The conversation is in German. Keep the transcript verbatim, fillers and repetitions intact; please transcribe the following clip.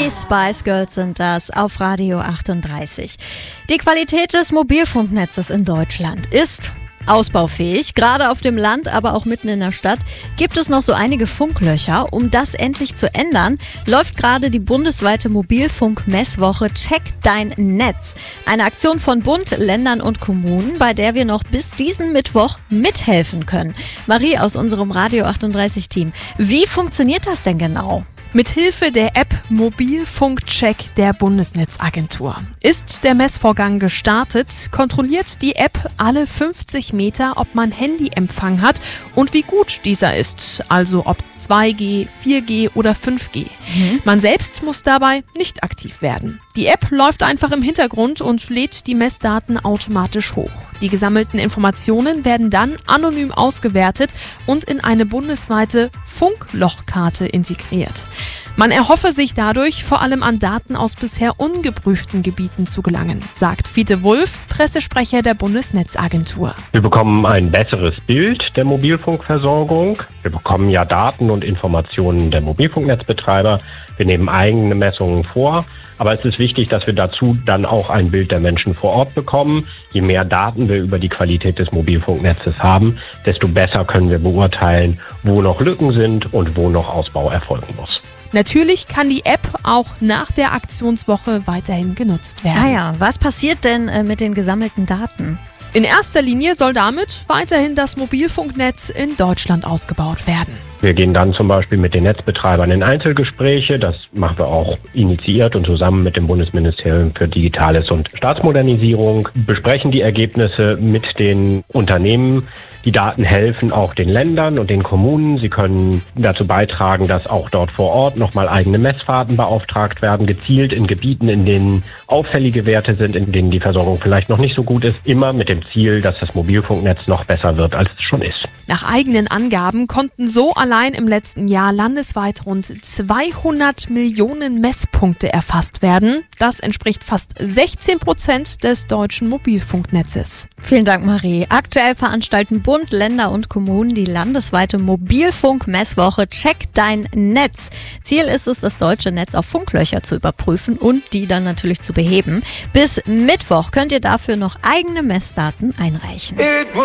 Die Spice Girls sind das auf Radio achtunddreißig. Die Qualität des Mobilfunknetzes in Deutschland ist ausbaufähig. Gerade auf dem Land, aber auch mitten in der Stadt gibt es noch so einige Funklöcher. Um das endlich zu ändern, läuft gerade die bundesweite Mobilfunk-Messwoche Check dein Netz. Eine Aktion von Bund, Ländern und Kommunen, bei der wir noch bis diesen Mittwoch mithelfen können. Marie aus unserem Radio achtunddreißig Team. Wie funktioniert das denn genau? Mithilfe der App Mobilfunkcheck der Bundesnetzagentur ist der Messvorgang gestartet, kontrolliert die App alle fünfzig Meter, ob man Handyempfang hat und wie gut dieser ist, also ob zwei G, vier G oder fünf G. Mhm. Man selbst muss dabei nicht aktiv werden. Die App läuft einfach im Hintergrund und lädt die Messdaten automatisch hoch. Die gesammelten Informationen werden dann anonym ausgewertet und in eine bundesweite Funklochkarte integriert. Man erhoffe sich dadurch, vor allem an Daten aus bisher ungeprüften Gebieten zu gelangen, sagt Fiete Wulff, Pressesprecher der Bundesnetzagentur. Wir bekommen ein besseres Bild der Mobilfunkversorgung. Wir bekommen ja Daten und Informationen der Mobilfunknetzbetreiber. Wir nehmen eigene Messungen vor. Aber es ist wichtig, dass wir dazu dann auch ein Bild der Menschen vor Ort bekommen. Je mehr Daten wir über die Qualität des Mobilfunknetzes haben, desto besser können wir beurteilen, wo noch Lücken sind und wo noch Ausbau erfolgen muss. Natürlich kann die App auch nach der Aktionswoche weiterhin genutzt werden. Ah ja, was passiert denn äh, mit den gesammelten Daten? In erster Linie soll damit weiterhin das Mobilfunknetz in Deutschland ausgebaut werden. Wir gehen dann zum Beispiel mit den Netzbetreibern in Einzelgespräche. Das machen wir auch initiiert und zusammen mit dem Bundesministerium für Digitales und Staatsmodernisierung, besprechen die Ergebnisse mit den Unternehmen. Die Daten helfen auch den Ländern und den Kommunen. Sie können dazu beitragen, dass auch dort vor Ort nochmal eigene Messfahrten beauftragt werden, gezielt in Gebieten, in denen auffällige Werte sind, in denen die Versorgung vielleicht noch nicht so gut ist, immer mit dem Ziel, dass das Mobilfunknetz noch besser wird, als es schon ist. Nach eigenen Angaben konnten so allein im letzten Jahr landesweit rund zweihundert Millionen Messpunkte erfasst werden. Das entspricht fast sechzehn Prozent des deutschen Mobilfunknetzes. Vielen Dank, Marie. Aktuell veranstalten Bund, Länder und Kommunen die landesweite Mobilfunk-Messwoche Check dein Netz. Ziel ist es, das deutsche Netz auf Funklöcher zu überprüfen und die dann natürlich zu beheben. Bis Mittwoch könnt ihr dafür noch eigene Messdaten einreichen.